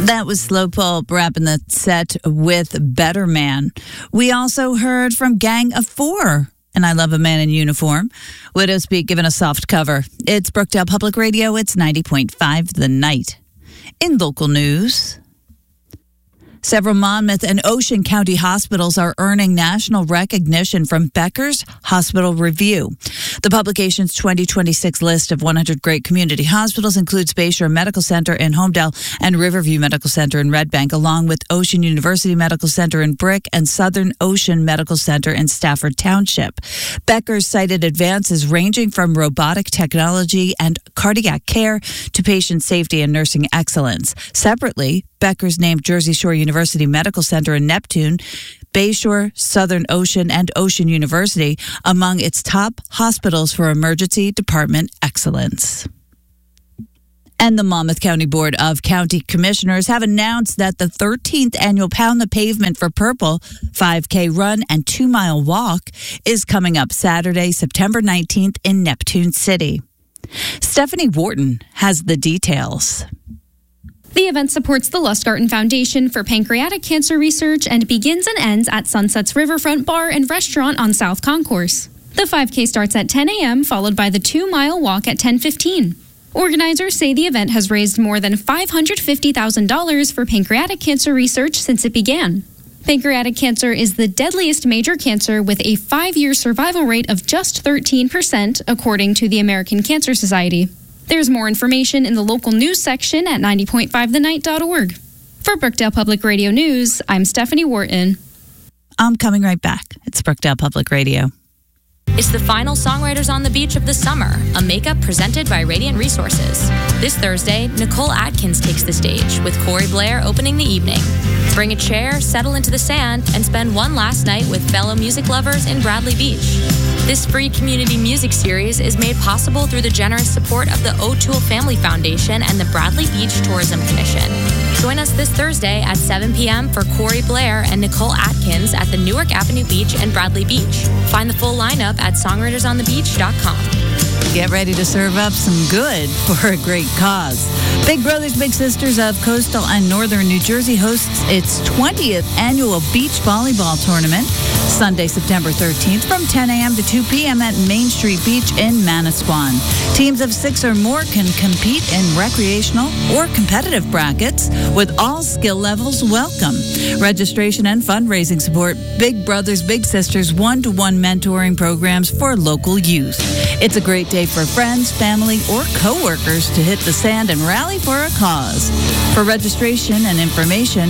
That was Slow Pulp wrapping the set with Better Man. We also heard from Gang of Four, and I Love a Man in Uniform. Widow's Peak giving a soft cover. It's Brookdale Public Radio. It's 90.5 The Night. In local news, several Monmouth and Ocean County hospitals are earning national recognition from Becker's Hospital Review. The publication's 2026 list of 100 great community hospitals includes Bayshore Medical Center in Homedale and Riverview Medical Center in Red Bank, along with Ocean University Medical Center in Brick and Southern Ocean Medical Center in Stafford Township. Becker's cited advances ranging from robotic technology and cardiac care to patient safety and nursing excellence. Separately, Becker's named Jersey Shore University Medical Center in Neptune, Bayshore, Southern Ocean, and Ocean University among its top hospitals for emergency department excellence. And the Monmouth County Board of County Commissioners have announced that the 13th annual Pound the Pavement for Purple 5K run and 2-mile walk is coming up Saturday, September 19th in Neptune City. Stephanie Wharton has the details. The event supports the Lustgarten Foundation for Pancreatic Cancer Research and begins and ends at Sunset's Riverfront Bar and Restaurant on South Concourse. The 5K starts at 10 a.m., followed by the 2-mile walk at 10:15. Organizers say the event has raised more than $550,000 for pancreatic cancer research since it began. Pancreatic cancer is the deadliest major cancer with a 5-year survival rate of just 13%, according to the American Cancer Society. There's more information in the local news section at 90.5thenight.org. For Brookdale Public Radio News, I'm Stephanie Wharton. I'm coming right back. It's Brookdale Public Radio. It's the final Songwriters on the Beach of the summer, a makeup presented by Radiant Resources. This Thursday, Nicole Atkins takes the stage, with Corey Blair opening the evening. Bring a chair, settle into the sand, and spend one last night with fellow music lovers in Bradley Beach. This free community music series is made possible through the generous support of the O'Toole Family Foundation and the Bradley Beach Tourism Commission. Join us this Thursday at 7 p.m. for Corey Blair and Nicole Atkins at the Newark Avenue Beach and Bradley Beach. Find the full lineup at songwritersonthebeach.com. Get ready to serve up some good for a great cause. Big Brothers Big Sisters of Coastal and Northern New Jersey hosts its 20th annual beach volleyball tournament Sunday, September 13th from 10 a.m. to 2 p.m. at Main Street Beach in Manasquan. Teams of 6 or more can compete in recreational or competitive brackets with all skill levels welcome. Registration and fundraising support Big Brothers Big Sisters one-to-one mentoring programs for local youth. It's a great day for friends, family, or coworkers to hit the sand and rally for a cause. For registration and information,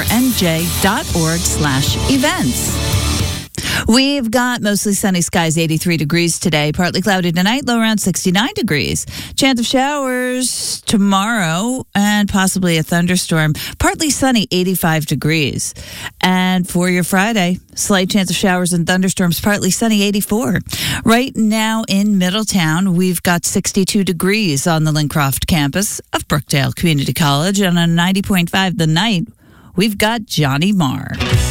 mentornj.org/events. We've got mostly sunny skies, 83 degrees today. Partly cloudy tonight, low around 69 degrees. Chance of showers tomorrow and possibly a thunderstorm. Partly sunny, 85 degrees. And for your Friday, slight chance of showers and thunderstorms, partly sunny, 84. Right now in Middletown, we've got 62 degrees on the Lincroft campus of Brookdale Community College. And on 90.5 The Night, we've got Johnny Marr.